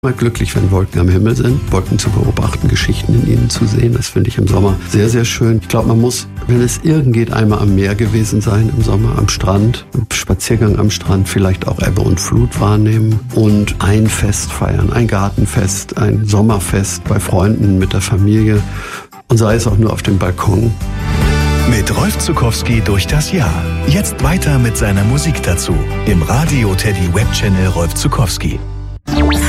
Mal glücklich, wenn Wolken am Himmel sind, Wolken zu beobachten, Geschichten in ihnen zu sehen. Das finde ich im Sommer sehr, sehr schön. Ich glaube, man muss, wenn es irgend geht, einmal am Meer gewesen sein im Sommer, am Strand, Spaziergang am Strand, vielleicht auch Ebbe und Flut wahrnehmen und ein Fest feiern, ein Gartenfest, ein Sommerfest bei Freunden, mit der Familie und sei es auch nur auf dem Balkon. Mit Rolf Zuckowski durch das Jahr. Jetzt weiter mit seiner Musik dazu im Radio Teddy Webchannel Rolf Zuckowski.